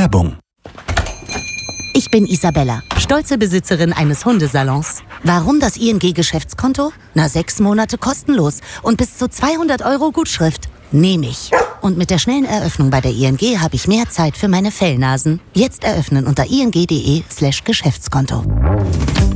Werbung. Ich bin Isabella, stolze Besitzerin eines Hundesalons. Warum das ING-Geschäftskonto? 6 Monate kostenlos und bis zu 200 € Gutschrift. Nehme ich. Und mit der schnellen Eröffnung bei der ING habe ich mehr Zeit für meine Fellnasen. Jetzt eröffnen unter ing.de/Geschäftskonto.